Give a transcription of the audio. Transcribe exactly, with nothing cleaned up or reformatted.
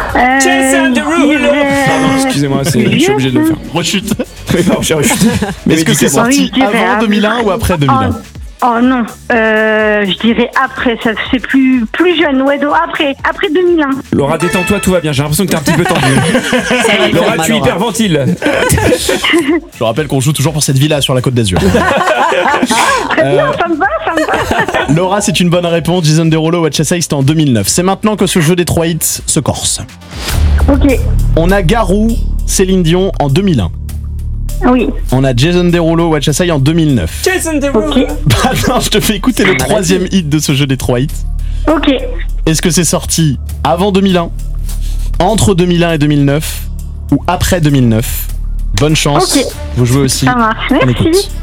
Euh, Jason Derulo. Pardon, excusez-moi, c'est, je suis obligé de le faire. Rechute. Oui, pardon, j'ai rechute. Mais est-ce que c'est Ah oui, sorti je dirais avant deux mille un ou après deux mille un? Oh non, euh, je dirais après, ça c'est plus plus jeune, ouais, donc après, après deux mille un. Laura, détends-toi, tout va bien. J'ai l'impression que t'es un petit peu tendue. Ça y est, Laura, calme, tu Laura. hyperventiles. Je rappelle qu'on joue toujours pour cette villa sur la Côte d'Azur. Très bien, ça me va, ça me va. Laura, c'est une bonne réponse. Jason Derulo, What You Say, c'était en deux mille neuf. C'est maintenant que ce jeu des trois hits se corse. Ok, On a Garou, Céline Dion en deux mille un. oui, On a Jason Derulo, What You Say en deux mille neuf. Jason Derulo. ok, Bah non, je te fais écouter le troisième hit de ce jeu des trois hits. ok. Est-ce que c'est sorti avant deux mille un, entre deux mille un et deux mille neuf ou après deux mille neuf? Bonne chance. Ok. Vous jouez aussi. Ça marche, On merci. écoute.